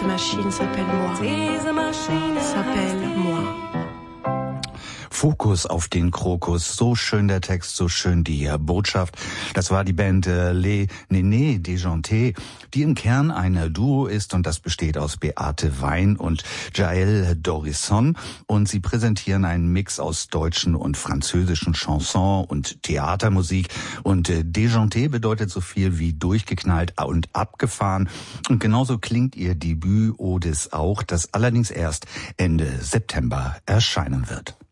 Diese Maschine s'appelle moi. Diese Maschine S'appelle moi. Fokus auf den Krokus. So schön der Text, so schön die Botschaft. Das war die Band Les Nénés Déjantés, die im Kern ein Duo ist und das besteht aus Beate Wein und Jaël Dorisson. Und sie präsentieren einen Mix aus deutschen und französischen Chanson und Theatermusik. Und Déjanté bedeutet so viel wie durchgeknallt und abgefahren. Und genauso klingt ihr Debüt Odis auch, das allerdings erst Ende September erscheinen wird.